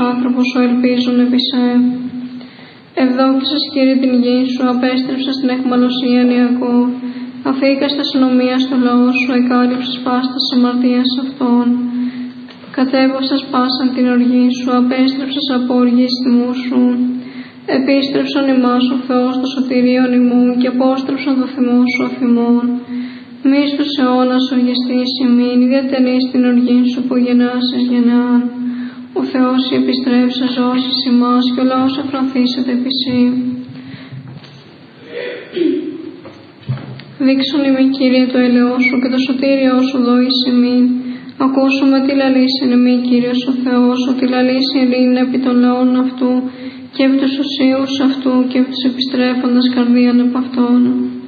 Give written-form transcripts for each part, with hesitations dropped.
άνθρωπος σου ελπίζουν επί σε. Ευδόξασες, Κύριε, την γη σου, απέστρεψες την αιχμαλωσία Ιακώβ. Αφήκας τα συνομία στο λαό σου, εκάλυψες πάστα αμαρτίας αυτών. Κατέβασες πάσαν την οργή σου, απέστρεψες από οργής τιμού σου. Επίστρεψον ημάς ο Θεός το σωτηρίον ημών και απόστρεψον το θυμό σου αφημών. Μη στους αιώνας οργιστής ημίν, διατενείς την οργή σου που γεννάσεις γεννάν. Ο Θεός η επιστρέψε ζώσεις ημάς και ο λαός εφρανθήσεται επί σύ. Δείξον ημί, Κύριε, το ελαιό σου και το σωτήριό σου δώεις ημίν. Ακούσουμε τι λαλήσει ημί, Κύριος ο Θεός, ότι λαλήσει ειρήνη επί των λαών αυτού και επί τους ουσίους αυτού και επί τους επιστρέφοντας καρδίαν επ' αυτόν.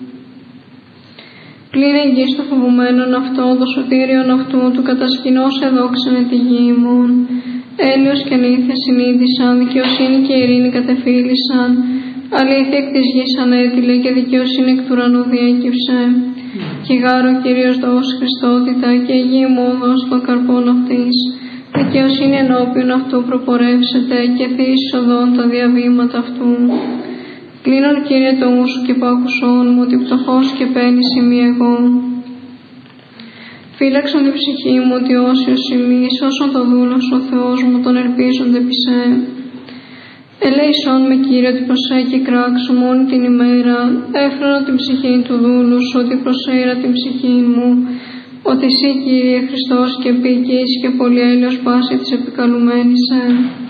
Πλήνε γη στο φοβουμένον αυτό, το σωτήριον αυτού, του κατασκηνώς εδόξανε τη γη ημών. Έλεος και αλήθεια συνείδησαν, δικαιοσύνη και ειρήνη κατεφύλησαν. Αλήθεια εκ της γης ανέτειλε και δικαιοσύνη εκ του ουρανού διέκυψε. Κιγάρο Κύριος δώσει Χριστότητα και η γη μόδος των καρπών αυτής. Δικαιοσύνη ενώπιον αυτού προπορεύσεται και θείς οδόν τα διαβήματα αυτού. Κλείνον, Κύριε, το μου σου και πάκουσόν μου, ότι πτωχός και παίρνεις ημί εγώ. Φύλαξον την ψυχή μου, ότι όσιος ημί, σώσον το δούλο σου ο Θεός μου, τον ελπίζονται επί σε. Ελέησόν με, Κύριε, ότι προσέχει κράξου μόνη την ημέρα. Έφρανα την ψυχή του δούλου σου, ότι προσέειρα την ψυχή μου. Ότι εσύ, Κύριε Χριστός, και επίκης και πολύ έλεος πάση της επικαλουμένης σε.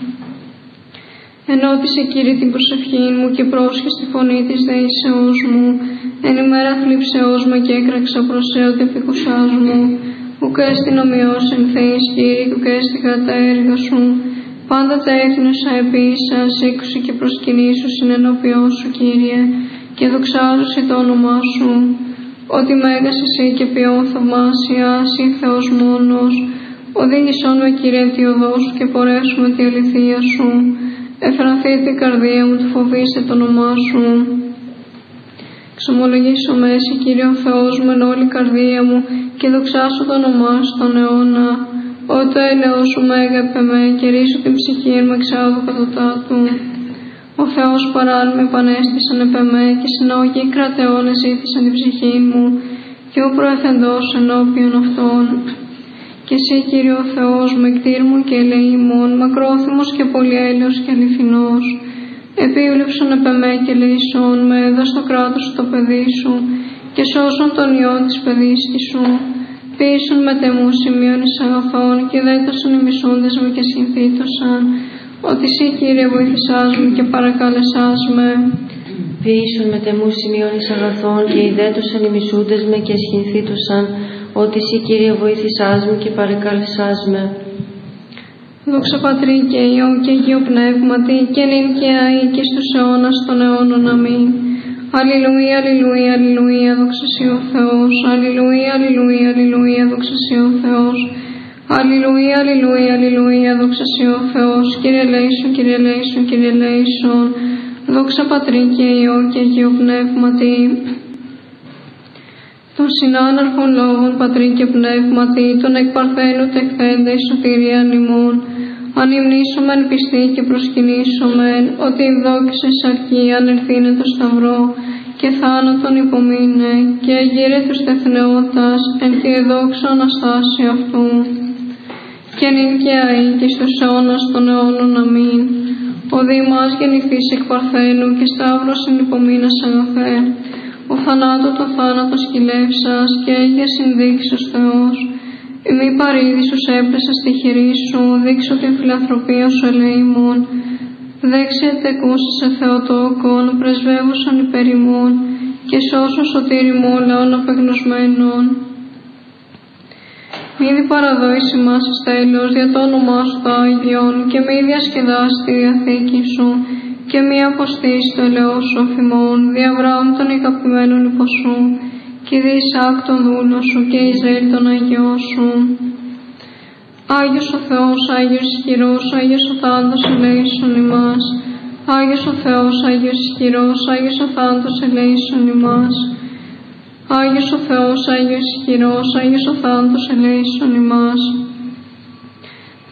Ενώτισε, Κύριε, την προσευχή μου και πρόσχες τη φωνή της δεήσεώς μου. Εν ημέρα θλίψεώς με και έκραξα προσέωτη επικουσάς μου. Ουκ έστιν ομοιός εν θέης, Κύριε, και ουκ έστιν κατά τα έργα σου. Πάντα τα έθνωσα επίησα, σήκουσε και προσκυνήσου συνενώπιόν σου, Κύριε, και δοξάζουσε το όνομά σου. Ότι μέγας εσύ και ποιόν θαυμάσια, εσύ Θεός μόνος. Οδήγησόν με, Κύριε, τη οδό σου και πορεύσουμε τη αληθεία σου. Εφρανθεί την καρδία μου, του φοβήστε το όνομά σου. Ξομολογήσω με εσύ, Κύριε ο Θεός μου, εν όλη η καρδία μου και δοξάσω το όνομά σου τον αιώνα. Ότι το έλεος σου μέγαπε με και ρίσω την ψυχή μου εξάδου κατωτάτου. Ο Θεός παράλληλα επανέστησαν επ' εμέ και συνόγοι κρατεώνες ζήτησαν την ψυχή μου και ο προεθεντός ενώπιον αυτών. Και εσύ, Κύριε ο Θεός μου, εκτήρ μου και ελεήμων, μακρόθυμος και πολυέλεος και αληθινός. Επίβλεψον επ' εμέ και ελεησόν με, δώσ' το κράτος σου το παιδί σου και σώσον τον ιόν της παιδίσκης σου. Ποιήσουν με τεμού σημείων εις αγαθών και δέτωσον οι μισούντες μου και συνθήτωσαν. Ότι εσύ, Κύριε, βοήθησάς μου και παρακάλεσάς με. Ποιήσουν με τεμού σημείων εις αγαθών και ιδέτωσαν οι μισούντες με και συνθήτωσαν. Ότι εσύ, Κύριε, βοήθησάς μου και παρακάλεσάς με. Δόξα Πατρί και Υιό και Αγίου Πνεύματι και νυν και αεί και στους αιώνας των αιώνων. Αμήν. Αλληλουία, αλληλουία, αλληλουία, δόξα σοι ο Θεός. Αλληλουία, αλληλουία, αλληλουία, δόξα σοι ο Θεός. Αλληλουία, αλληλουία, αλληλουία, δόξα σοι ο Θεός. Κύριε ελέησον, Κύριε ελέησον, Κύριε ελέησον. Δόξα Πατρί και Υιό και Αγίου Πνεύματι. Των συνάναρχων λόγων Πατρί και Πνεύματι, των εκ παρθένου τεχθέντα εις σωτηρίαν ημών. Ανυμνήσομεν πιστή και προσκυνήσομεν, ότι ευδόξης αρκεί ανερθήνε το σταυρό και θάνατον υπομείνε και αγύρε τους τεθνεώτας εν τη εδόξα Αναστάση αυτού. Και νυν και αεί και στους αιώνας των αιώνων. Αμήν. Ο Δήμας γεννηθείς εκ παρθένου και σταύρος εν υπομείνας αγαθέ. Ο θανάτου το θάνατο σκυλεύσας και έγια συνδείξος Θεός. Μη παρήδησους έπλεσας στη χειρή σου, δείξω την φιλανθρωπία σου ελεήμων. Δέξε τεκούσες σε Θεοτόκον, πρεσβεύουσαν υπέρ ημών και σώσον σωτήριμο λαών απεγνωσμένων. Μη διπαραδόεις ημάς εις τέλος δια το όνομά σου το Άγιον και μη διασκεδάσει τη διαθήκη σου και μη αποστήσει το ελαιό σου αφημών, δι' Αβραάμ των ηγαπημένων υποσού και δι' Ισαάκ τον δούλο σου και Ισραήλ τον Αγιό σου. Άγιος ο Θεός, Άγιος ισχυρός, Άγιος ο θάνατος ελέησον ημάς. Άγιος ο Θεός, Άγιος ισχυρός, Άγιος ο θάνατος ελέησον ημάς. Άγιος ο Θεός, Άγιος ισχυρός, Άγιος ο θάνατος ελέησον ημάς.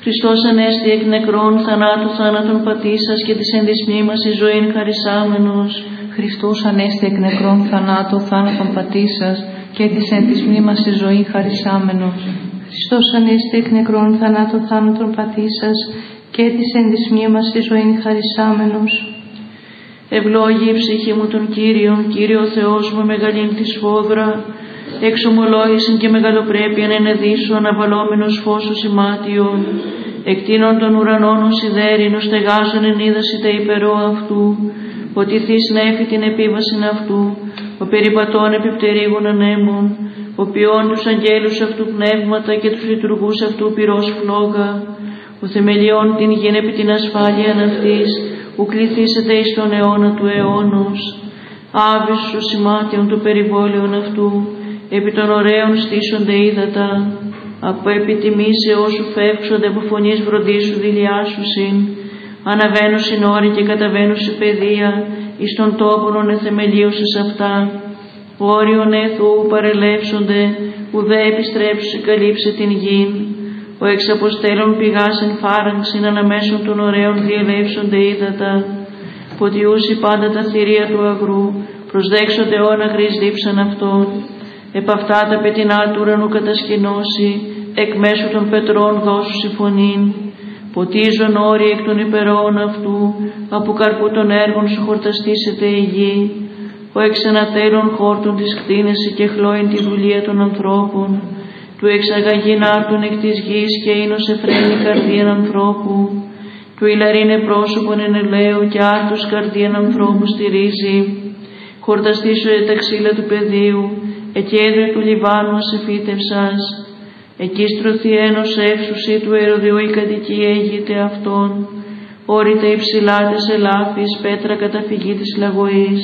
Χριστός ανέστη εκ νεκρών, θανάτου θάνατον πατήσας και της εν της μνήμας εις ζωήν χαρισάμενος. Χριστός ανέστη εκ νεκρών, θανάτου θάνατον πατήσας και της εν της μνήμας εις ζωήν χαρισάμενος. Χριστός ανέστη εκ νεκρών, θανάτου θάνατον πατήσας και της εν της μνήμας εις ζωήν χαρισάμενος. Ευλόγη η ψυχή μου τον Κύριον, Κύριο Θεός μου μεγαλήν τη σφόδρα, εξομολόγησιν και μεγαλοπρέπειαν ενεδίσου αναβαλόμενος φως ο σημάτιον, εκτείνων των ουρανών ο σιδέριν, ο στεγάζων εν είδαση τα υπερό αυτού, ότι θείς νέφη την επίβασιν αυτού, ο περιπατών επιπτερίγων ανέμων, ο ποιών τους αγγέλους αυτού πνεύματα και τους λειτουργούς αυτού πυρός φλόγα, ο θεμελιών την γην επί την ασφάλεια αυτής, που κληθήσεται εις τον αιώνα του αιώνος. Άβυσος ο σημάτιον του περιβόλαιον αυτού, επί των ωραίων στήσονται ύδατα, από επιτιμήσεώς σου φεύξονται από φωνής βροντίσου δηλιάσουσιν, αναβαίνουσιν όρη και καταβαίνουσιν παιδεία, εις των τόπων εθεμελίωσες αυτά, όριον έθου παρελεύσονται, ουδέ επιστρέψουσι καλύψε την γην, ο εξαποστέλων πηγάς εν φάραγξιν αναμέσων των ωραίων διελεύσονται ύδατα, ποτιούσι πάντα τα θηρία του αγρού, προσδέξονται ώνα γρής δίψαν αυτών, επ' αυτά τα πετεινά του ουρανού κατασκηνώσει, εκ μέσω των πετρών δώσου συμφωνήν, ποτίζον όροι εκ των υπερών αυτού, από καρπού των έργων σου χορταστήσεται η γη, ο εξανατέλων χόρτων της κτίνεση και χλώην τη δουλεία των ανθρώπων, του εξαγαγήν άρτων εκ της γης και ίνος εφραίνει καρδίαν ανθρώπου, του ηλαρίνε πρόσωπον εν ελαίου και άρτους καρδίαν ανθρώπου στηρίζει, χορταστήσου τα ξύλα του πεδίου, εκέδρε του Λιβάνου ασεφύτευσας, εκεί στρωθεί ένος εύσουσι του Ηρωδιού η κατοικία αίγειται αυτών, όρητα υψηλά τες ελάφης, πέτρα καταφυγή της λαγωής,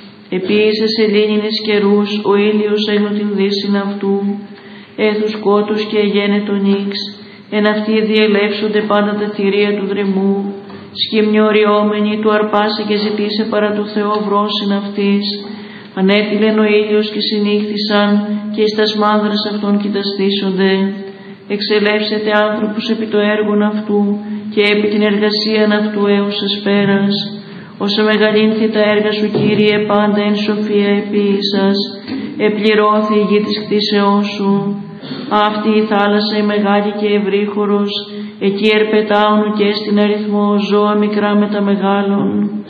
επίησε σε λίνινες καιρούς, ο ήλιος έγνω την δύσιν αυτού, έθους κότους και εγένετο νύξ, εν αυτοί διελεύσονται πάντα τα θηρία του δρυμού, σχημνιοριόμενοι του αρπάσε και ζητήσε παρά του Θεό βρόσιν αυτής, ανέτειλεν ο ήλιος και συνήχθησαν και εις τας μάνδρας αυτών κοιταστήσονται, εξελεύσετε άνθρωπους επί το έργον αυτού και επί την εργασίαν αυτού έως εσπέρας, όσο μεγαλύνθη τα έργα σου Κύριε πάντα εν σοφία επίησας, επληρώθη η γη της κτίσεώς σου. Αυτή η θάλασσα η μεγάλη και ευρύχωρος, εκεί ερπετάουν και στην αριθμό ζώα μικρά με τα μεγάλων.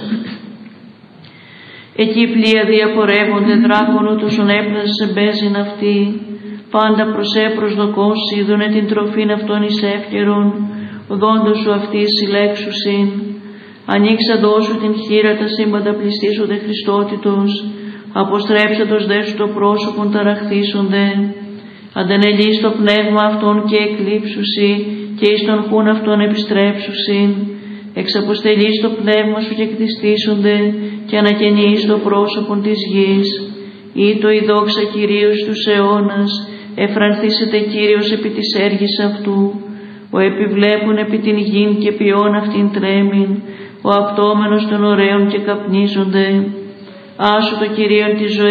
Εκεί πλοία διαπορεύονται δράκων ούτως έπλασε σε μπέζιν αυτή, πάντα προσέ προσδοκώσει δούνε την τροφήν αυτών εις εύκαιρον, οδόντος σου αυτή συλλέξουσιν. Ανοίξαντό σου την χείρα τα σύμπαντα πληστήσονται Χριστότητος, αποστρέψαντος δε σου το πρόσωπον ταραχθήσονται. Αντανελείς το πνεύμα αυτών και εκλείψουσι και εις τον χούν αυτών επιστρέψουσιν. Εξαποστελείς το πνεύμα σου και κτιστήσονται και ανακαινείς το πρόσωπον της γης. Ή το η δόξα Κυρίου στους αιώνας, εφρανθήσετε Κύριος επί της έργης αυτού. Ο επιβλέπουν επί την γην και ποιόν αυτήν τρέμην, ο απτώμενος των ωραίων και καπνίζονται. Άσου το Κυρίον τη ζωή.